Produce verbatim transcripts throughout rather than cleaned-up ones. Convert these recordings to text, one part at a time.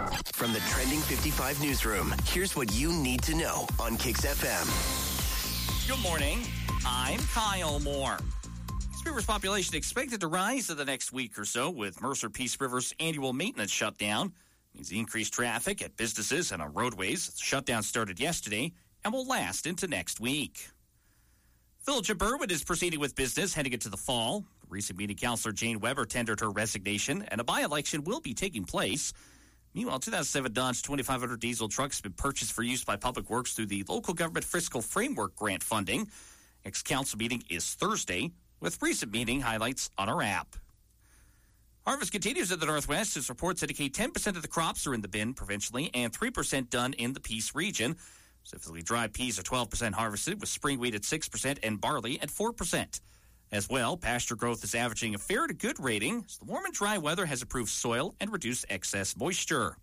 From the Trending fifty-five newsroom, here's what you need to know on Kicks F M. Good morning. I'm Kyle Moore. Peace River's population expected to rise in the next week or so with Mercer Peace River's annual maintenance shutdown. It means the increased traffic at businesses and on roadways. The shutdown started yesterday and will last into next week. Village of Berwyn is proceeding with business heading into the fall. The recent meeting, Councillor Jane Weber tendered her resignation, and a by-election will be taking place. Meanwhile, two thousand seven Dodge twenty-five hundred diesel trucks have been purchased for use by Public Works through the Local Government Fiscal Framework Grant funding. Next council meeting is Thursday, with recent meeting highlights on our app. Harvest continues in the Northwest as reports indicate ten percent of the crops are in the bin provincially and three percent done in the Peace region. Specifically, dry peas are twelve percent harvested, with spring wheat at six percent and barley at four percent. As well, pasture growth is averaging a fair to good rating as the warm and dry weather has improved soil and reduced excess moisture.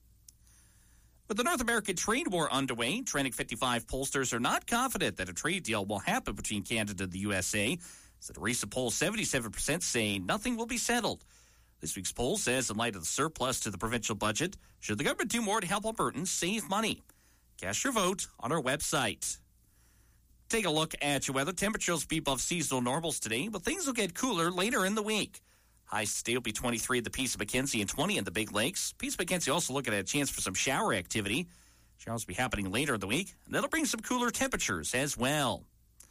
With the North American trade war underway, Trending fifty-five pollsters are not confident that a trade deal will happen between Canada and the U S A. So a recent poll, seventy-seven percent say nothing will be settled. This week's poll says, in light of the surplus to the provincial budget, should the government do more to help Albertans save money? Cast your vote on our website. Take a look at your weather. Temperatures will be above seasonal normals today, but things will get cooler later in the week. Highs today will be twenty-three at the Peace of Mackenzie and twenty in the Big Lakes. Peace of Mackenzie also looking at a chance for some shower activity. Showers will be happening later in the week, and that'll bring some cooler temperatures as well.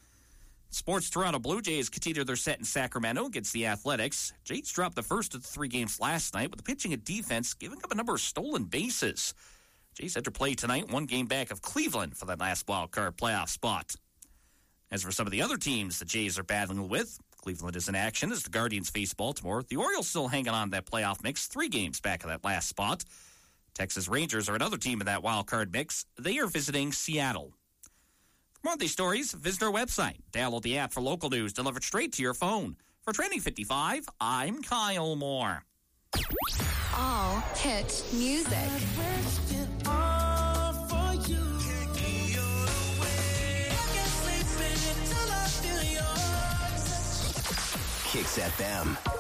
Sports, Toronto Blue Jays continue their set in Sacramento against the Athletics. Jays dropped the first of the three games last night with the pitching and defense giving up a number of stolen bases. Jays enter play tonight, one game back of Cleveland for that last wild card playoff spot. As for some of the other teams the Jays are battling with, Cleveland is in action as the Guardians face Baltimore. The Orioles still hanging on that playoff mix, three games back of that last spot. Texas Rangers are another team in that wild card mix. They are visiting Seattle. For more of these stories, visit our website. Download the app for local news delivered straight to your phone. For Trending fifty-five, I'm Kyle Moore. All hit music. Kicks F M.